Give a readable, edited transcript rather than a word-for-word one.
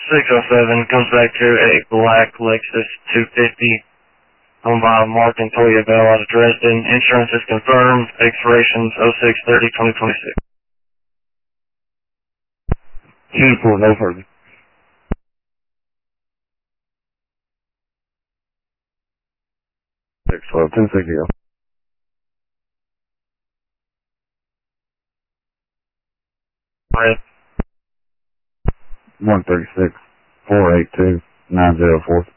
607 comes back to a black Lexus 250 owned by Martin Toya Bell out of Dresden. Insurance is confirmed. Expirations 06/30/2026. Uniform, no further. Six 12, 1060. 136 482 904.